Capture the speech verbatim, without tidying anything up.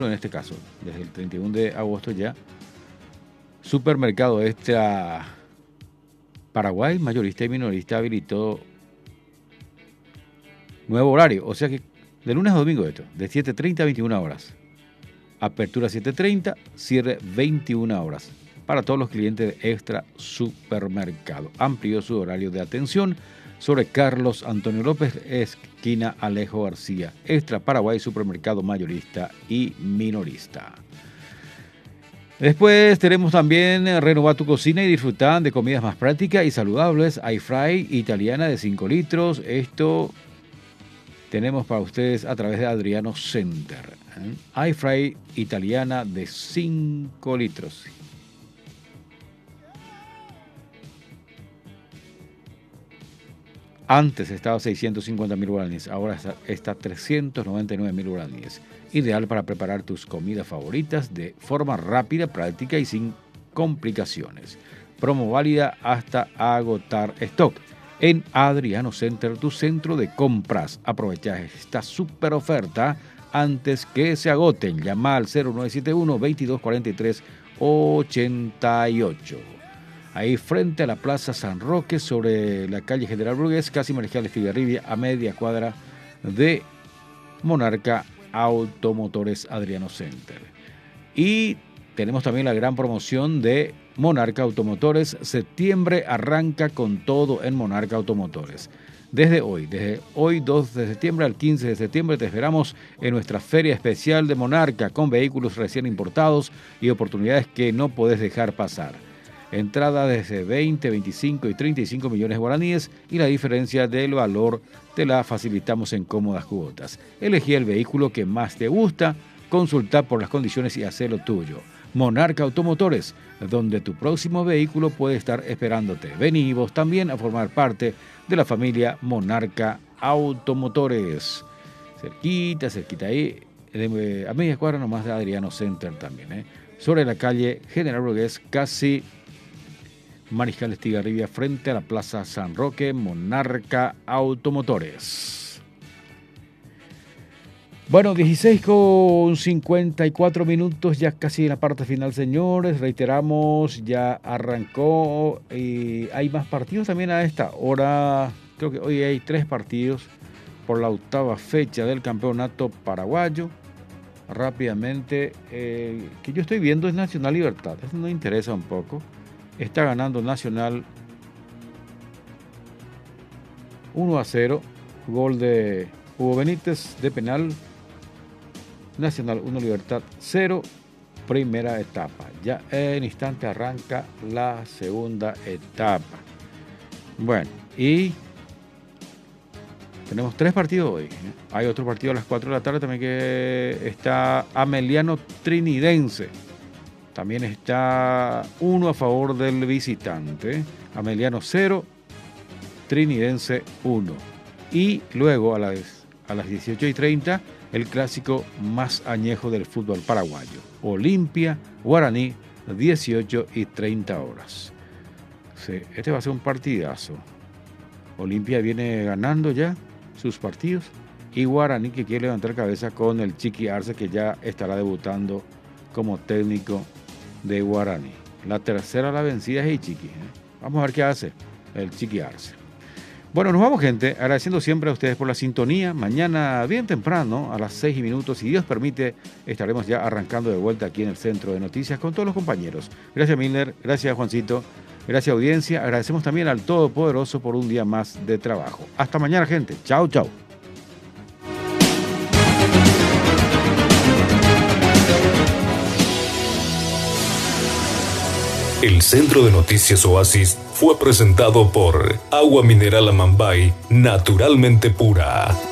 en este caso, desde el treinta y uno de agosto ya, Supermercado Extra Paraguay, mayorista y minorista, habilitó nuevo horario, o sea que de lunes a domingo esto, de siete treinta a veintiuna horas. Apertura siete treinta, cierre veintiuna horas. Para todos los clientes de Extra Supermercado. Amplió su horario de atención sobre Carlos Antonio López, esquina Alejo García. Extra Paraguay, supermercado mayorista y minorista. Después tenemos también renovar tu cocina y disfrutar de comidas más prácticas y saludables. iFry italiana de cinco litros. Esto tenemos para ustedes a través de Adriano Center. ¿eh? iFry italiana de cinco litros. Antes estaba seiscientos cincuenta mil guaraníes, ahora está, está trescientos noventa y nueve mil guaraníes. Ideal para preparar tus comidas favoritas de forma rápida, práctica y sin complicaciones. Promo válida hasta agotar stock. En Adriano Center, tu centro de compras. Aprovecha esta super oferta antes que se agoten. Llama al cero nueve siete uno, veintidós cuarenta y tres, ochenta y ocho. Ahí frente a la Plaza San Roque, sobre la calle General Burgués, casi Marginal Estigarribia, a media cuadra de Monarca Automotores Adriano Center. Y tenemos también la gran promoción de Monarca Automotores. Septiembre arranca con todo en Monarca Automotores. Desde hoy, desde hoy dos de septiembre al quince de septiembre te esperamos en nuestra feria especial de Monarca con vehículos recién importados y oportunidades que no podés dejar pasar. Entrada desde veinte, veinticinco y treinta y cinco millones de guaraníes y la diferencia del valor te la facilitamos en cómodas cuotas. Elegí el vehículo que más te gusta, consulta por las condiciones y haz lo tuyo. Monarca Automotores, donde tu próximo vehículo puede estar esperándote. Vení vos también a formar parte de la familia Monarca Automotores. Cerquita, cerquita ahí, a media cuadra nomás de Adriano Center también, ¿eh? Sobre la calle General Burgués, casi Mariscal Estigarribia, frente a la Plaza San Roque, Monarca Automotores. Bueno, dieciséis con cincuenta y cuatro minutos, ya casi en la parte final, señores. Reiteramos, ya arrancó y hay más partidos también a esta hora. Creo que hoy hay tres partidos por la octava fecha del campeonato paraguayo. Rápidamente, eh, que yo estoy viendo es Nacional Libertad. Eso nos interesa un poco. Está ganando Nacional uno a cero. Gol de Hugo Benítez de penal. Nacional uno, Libertad cero. Primera etapa. Ya en instante arranca la segunda etapa. Bueno, y tenemos tres partidos hoy. Hay otro partido a las cuatro de la tarde también que está Ameliano Trinidense. También está uno a favor del visitante. Ameliano cero, Trinidense uno. Y luego a las, a las dieciocho y treinta, el clásico más añejo del fútbol paraguayo. Olimpia, Guaraní, dieciocho y treinta horas. Sí, este va a ser un partidazo. Olimpia viene ganando ya sus partidos. Y Guaraní que quiere levantar cabeza con el Chiqui Arce, que ya estará debutando como técnico de Guaraní. La tercera la vencida es el Chiqui. ¿eh? Vamos a ver qué hace el Chiqui Arce. Bueno, nos vamos, gente, agradeciendo siempre a ustedes por la sintonía. Mañana bien temprano, a las seis minutos, si Dios permite, estaremos ya arrancando de vuelta aquí en el Centro de Noticias con todos los compañeros. Gracias, Milner, gracias, Juancito, gracias, audiencia. Agradecemos también al Todopoderoso por un día más de trabajo. Hasta mañana, gente. Chao, chao. El Centro de Noticias Oasis fue presentado por Agua Mineral Amambay, naturalmente pura.